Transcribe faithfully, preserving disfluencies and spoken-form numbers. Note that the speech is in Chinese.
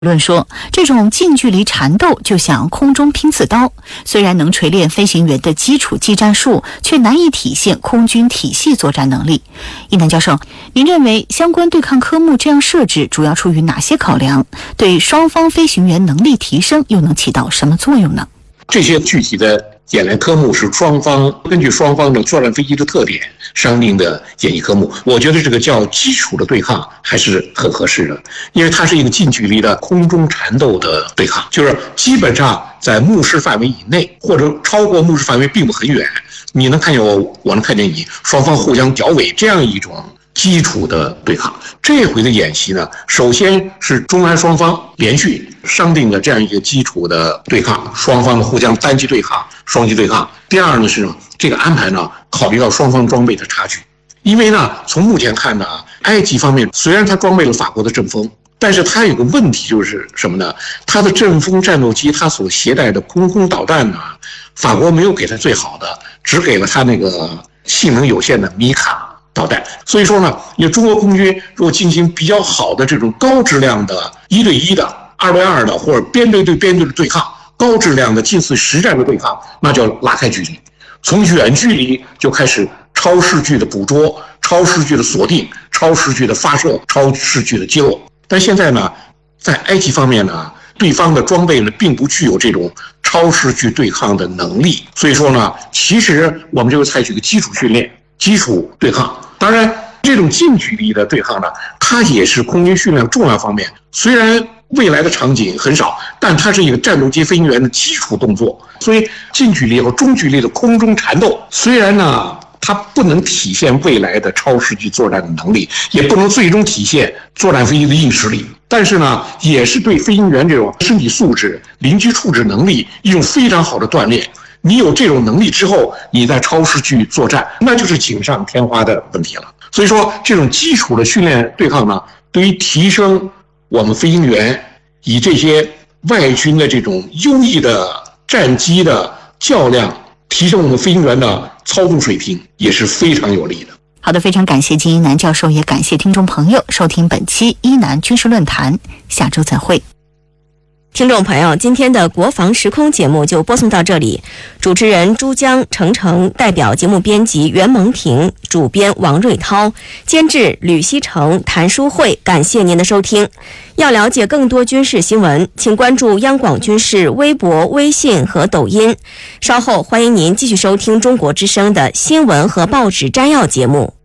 论说，这种近距离缠斗就像空中拼刺刀，虽然能锤炼飞行员的基础技战术，却难以体现空军体系作战能力。一南教授，您认为相关对抗科目这样设置主要出于哪些考量？对双方飞行员能力提升又能起到什么作用呢？ 这些具体的演练科目是双方根据双方的作战飞机的特点商定的演习科目，我觉得这个叫基础的对抗还是很合适的，因为它是一个近距离的空中缠斗的对抗，就是基本上在目视范围以内或者超过目视范围并不很远，你能看见我，我能看见你，双方互相绞尾，这样一种基础的对抗。这回的演习呢，首先是中韩双方连续商定的这样一个基础的对抗，双方互相单机对抗、双机对抗。第二呢是这个安排呢，考虑到双方装备的差距，因为呢，从目前看呢，埃及方面虽然它装备了法国的阵风，但是它有个问题就是什么呢？它的阵风战斗机它所携带的空空导弹呢，法国没有给它最好的，只给了它那个性能有限的米卡导弹。所以说呢，你中国空军如果进行比较好的这种高质量的一对一的、二对二的或者边队对边队的对抗，高质量的近似实战的对抗，那就要拉开距离，从远距离就开始超视距的捕捉、超视距的锁定、超视距的发射、超视距的击落。但现在呢，在埃及方面呢，对方的装备呢并不具有这种超视距对抗的能力，所以说呢，其实我们就会采取一个基础训练、基础对抗。当然，这种近距离的对抗呢，它也是空军训练重要方面。虽然未来的场景很少，但它是一个战斗机飞行员的基础动作。所以近距离和中距离的空中缠斗，虽然呢它不能体现未来的超视距作战的能力，也不能最终体现作战飞机的硬实力，但是呢，也是对飞行员这种身体素质、临机处置能力一种非常好的锻炼。你有这种能力之后，你在超视距作战，那就是锦上添花的问题了。所以说，这种基础的训练对抗呢，对于提升我们飞行员以这些外军的这种优异的战机的较量，提升我们飞行员的操纵水平也是非常有利的。 好的，非常感谢金一南教授，也感谢听众朋友收听本期一南军事论坛，下周再会。 听众朋友，今天的国防时空节目就播送到这里，主持人朱江、程程，代表节目编辑袁蒙婷，主编王瑞涛，监制吕希成、谭淑慧，感谢您的收听。要了解更多军事新闻，请关注央广军事微博、微信和抖音。稍后欢迎您继续收听中国之声的新闻和报纸摘要节目。